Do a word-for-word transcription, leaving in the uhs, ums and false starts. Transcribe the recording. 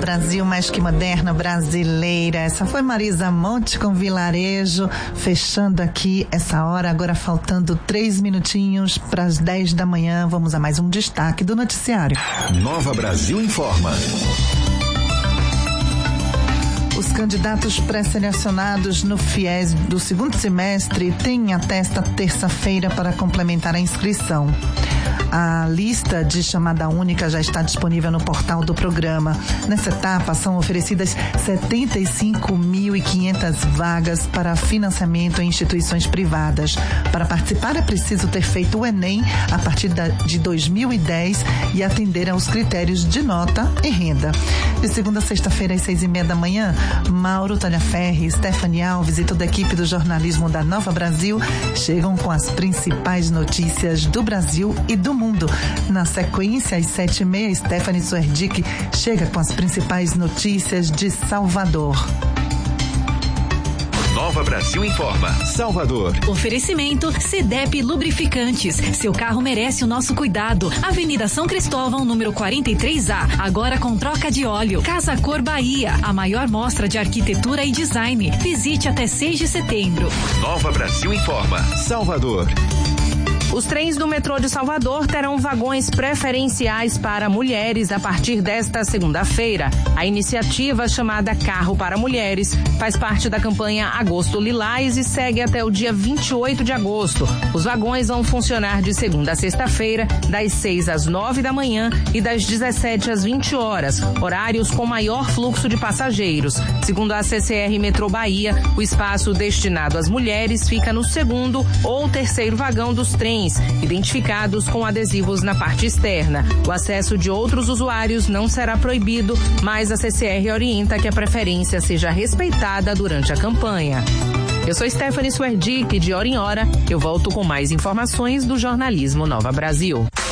Brasil mais que moderna, brasileira. Essa foi Marisa Monte com Vilarejo, fechando aqui essa hora, agora faltando três minutinhos para as dez da manhã. Vamos a mais um destaque do noticiário. Nova Brasil informa. Os candidatos pré-selecionados no FIES do segundo semestre têm até esta terça-feira para complementar a inscrição. A lista de chamada única já está disponível no portal do programa. Nessa etapa, são oferecidas setenta e cinco mil e quinhentas vagas para financiamento em instituições privadas. Para participar, é preciso ter feito o Enem a partir de dois mil e dez e atender aos critérios de nota e renda. De segunda a sexta-feira, às seis e meia da manhã, Mauro Talhaferri, Stephanie Alves e toda a equipe do jornalismo da Nova Brasil chegam com as principais notícias do Brasil e do mundo. Na sequência, às sete e meia, Stephanie Suerdick chega com as principais notícias de Salvador. Nova Brasil informa. Salvador. Oferecimento Cedep Lubrificantes. Seu carro merece o nosso cuidado. Avenida São Cristóvão, número quarenta e três A. Agora com troca de óleo. Casa Cor Bahia. A maior mostra de arquitetura e design. Visite até seis de setembro. Nova Brasil informa. Salvador. Os trens do metrô de Salvador terão vagões preferenciais para mulheres a partir desta segunda-feira. A iniciativa, chamada Carro para Mulheres, faz parte da campanha Agosto Lilás e segue até o dia vinte e oito de agosto. Os vagões vão funcionar de segunda a sexta-feira, das seis às nove da manhã e das dezessete às vinte horas, horários com maior fluxo de passageiros. Segundo a C C R Metrô Bahia, o espaço destinado às mulheres fica no segundo ou terceiro vagão dos trens, identificados com adesivos na parte externa. O acesso de outros usuários não será proibido, mas a C C R orienta que a preferência seja respeitada durante a campanha. Eu sou Stephanie Suerdick, de hora em hora eu volto com mais informações do jornalismo Nova Brasil.